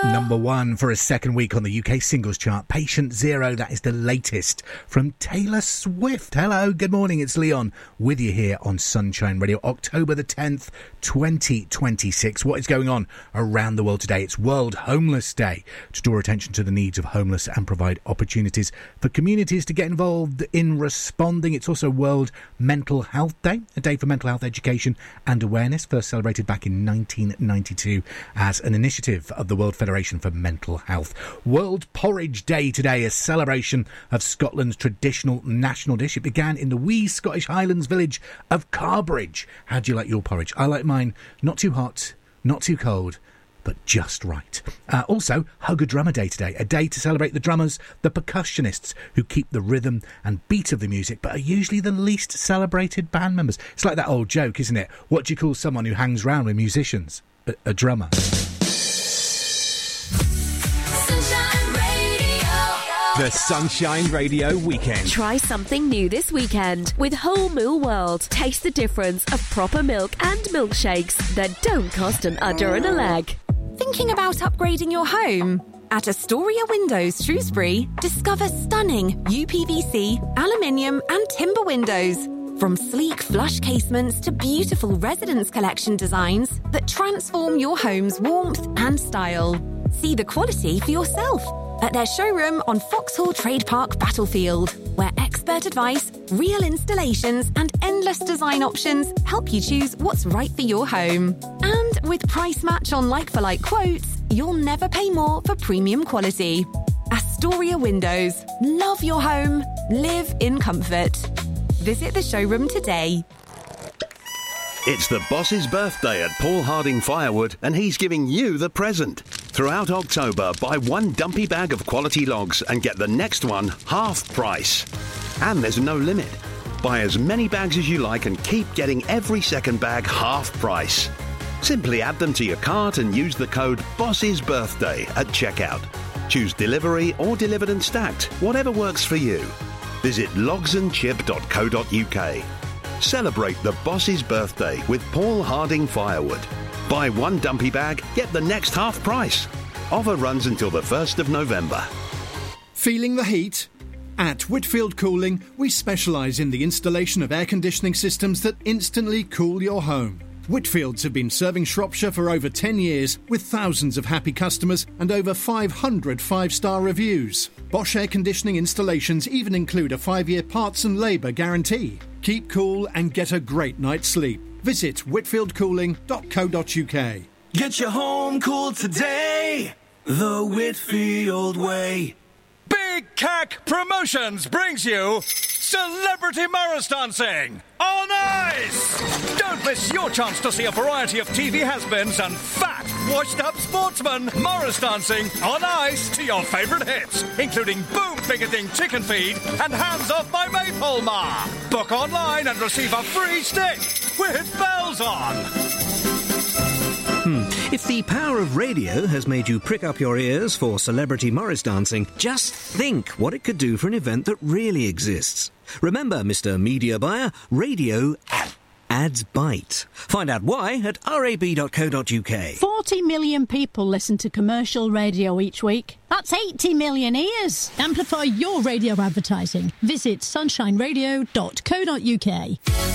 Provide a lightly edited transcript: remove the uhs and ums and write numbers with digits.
Number one for a second week on the UK singles chart. Patient Zero, that is the latest from Taylor Swift. Hello, good morning, it's Leon with you here on Sunshine Radio, October the 10th, 2026. What is going on around the world today? It's World Homeless Day, to draw attention to the needs of homeless and provide opportunities for communities to get involved in responding. It's also World Mental Health Day, a day for mental health education and awareness, first celebrated back in 1992 as an initiative of the World Federation for Mental Health. World Porridge Day today, a celebration of Scotland's traditional national dish. It began in the wee Scottish Highlands village of Carbridge. How do you like your porridge? I like mine not too hot, not too cold, but just right. Also, Hug a Drummer Day today, a day to celebrate the drummers, the percussionists who keep the rhythm and beat of the music, but are usually the least celebrated band members. It's like that old joke, isn't it? What do you call someone who hangs around with musicians? A drummer. The Sunshine Radio Weekend. Try something new this weekend with Whole Moo World. Taste the difference of proper milk and milkshakes that don't cost an udder and a leg. Thinking about upgrading your home? At Astoria Windows Shrewsbury, discover stunning UPVC, aluminium and timber windows. From sleek flush casements to beautiful residence collection designs that transform your home's warmth and style. See the quality for yourself at their showroom on Foxhall Trade Park Battlefield, where expert advice, real installations and endless design options help you choose what's right for your home. And with price match on like-for-like quotes, you'll never pay more for premium quality. Astoria Windows. Love your home. Live in comfort. Visit the showroom today. It's the boss's birthday at Paul Harding Firewood, and he's giving you the present. Throughout October, buy one dumpy bag of quality logs and get the next one half price. And there's no limit. Buy as many bags as you like and keep getting every second bag half price. Simply add them to your cart and use the code Boss's Birthday at checkout. Choose delivery or delivered and stacked, whatever works for you. Visit logsandchip.co.uk. Celebrate the boss's birthday with Paul Harding Firewood. Buy one dumpy bag, get the next half price. Offer runs until the 1st of November. Feeling the heat? At Whitfield Cooling, we specialise in the installation of air conditioning systems that instantly cool your home. Whitfields have been serving Shropshire for over 10 years with thousands of happy customers and over 500 5-star reviews. Bosch air conditioning installations even include a 5-year parts and labour guarantee. Keep cool and get a great night's sleep. Visit whitfieldcooling.co.uk. Get your home cool today, the Whitfield way. Big Cack Promotions brings you Celebrity Morris Dancing on Ice! Don't miss your chance to see a variety of TV has-beens and fat, washed-up sportsmen Morris dancing on ice to your favourite hits, including Boom Picketing Chicken Feed and Hands Off My Maypole Ma. Book online and receive a free stick with bells on. If the power of radio has made you prick up your ears for Celebrity Morris Dancing, just think what it could do for an event that really exists. Remember, Mr. Media Buyer, radio ads bite. Find out why at rab.co.uk. 40 million people listen to commercial radio each week. That's 80 million ears. Amplify your radio advertising. Visit sunshineradio.co.uk.